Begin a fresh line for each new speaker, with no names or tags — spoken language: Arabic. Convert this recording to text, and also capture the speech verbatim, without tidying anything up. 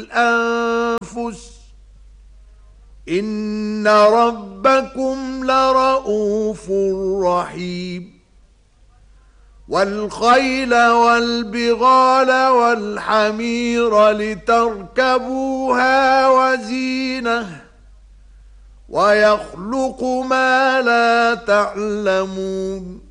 الأنفس إن ربكم لرؤوف رحيم والخيل والبغال والحمير لتركبوها وزينة ويخلق ما لا تعلمون